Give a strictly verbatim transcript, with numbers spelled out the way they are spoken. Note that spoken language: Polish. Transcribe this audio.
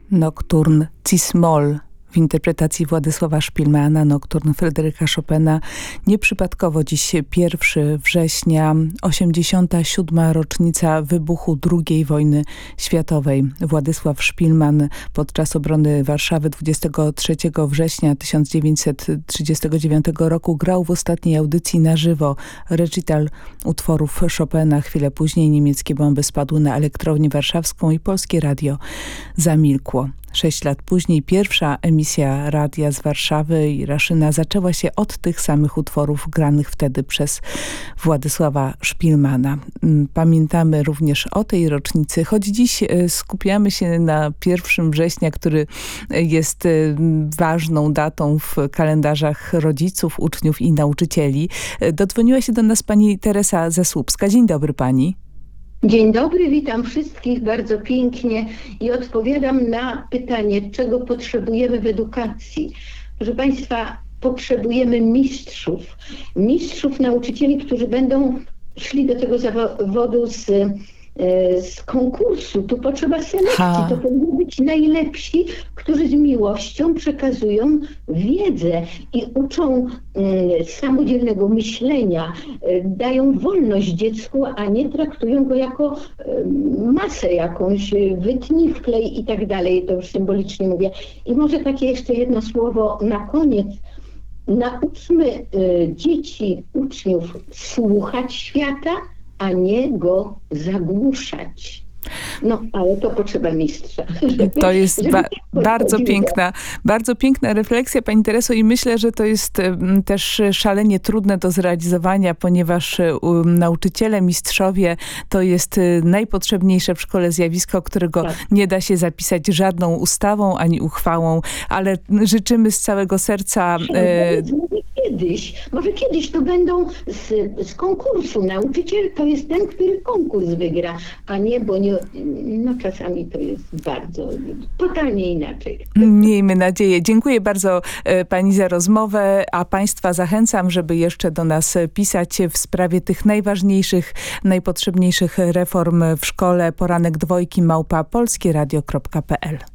Nocturne Cis-Moll w interpretacji Władysława Szpilmana, Nocturne Fryderyka Chopina. Nieprzypadkowo dziś pierwszego września, osiemdziesiąta siódma rocznica wybuchu drugiej wojny światowej. Władysław Szpilman podczas obrony Warszawy dwudziestego trzeciego września tysiąc dziewięćset trzydziestego dziewiątego roku grał w ostatniej audycji na żywo recital utworów Chopina. Chwilę później niemieckie bomby spadły na elektrownię warszawską i polskie radio zamilkło. Sześć lat później pierwsza emisja radia z Warszawy i Raszyna zaczęła się od tych samych utworów granych wtedy przez Władysława Szpilmana. Pamiętamy również o tej rocznicy, choć dziś skupiamy się na pierwszego września, który jest ważną datą w kalendarzach rodziców, uczniów i nauczycieli. Dodzwoniła się do nas pani Teresa ze Słupska. Dzień dobry pani. Dzień dobry, witam wszystkich bardzo pięknie i odpowiadam na pytanie, czego potrzebujemy w edukacji. Proszę Państwa, potrzebujemy mistrzów, mistrzów nauczycieli, którzy będą szli do tego zawodu z, z konkursu. Tu potrzeba selekcji, ha. To powinni być najlepsi, którzy z miłością przekazują wiedzę i uczą y, samodzielnego myślenia, y, dają wolność dziecku, a nie traktują go jako y, masę jakąś, y, wytnij, wklej i tak dalej, to już symbolicznie mówię. I może takie jeszcze jedno słowo na koniec. Nauczmy y, dzieci, uczniów słuchać świata, a nie go zagłuszać. No, ale to potrzeba mistrza. Żeby, to jest ba bardzo piękna, bardzo piękna refleksja, pani Tereso, i myślę, że to jest um, też szalenie trudne do zrealizowania, ponieważ um, nauczyciele, mistrzowie to jest y, najpotrzebniejsze w szkole zjawisko, którego tak. nie da się zapisać żadną ustawą ani uchwałą, ale życzymy z całego serca... Y Kiedyś, może kiedyś to będą z, z konkursu. Nauczyciel to jest ten, który konkurs wygra, a nie, bo nie, no czasami to jest bardzo, totalnie inaczej. Miejmy nadzieję. Dziękuję bardzo pani za rozmowę, a państwa zachęcam, żeby jeszcze do nas pisać w sprawie tych najważniejszych, najpotrzebniejszych reform w szkole. Poranek dwojki małpa polskieradio kropka p l.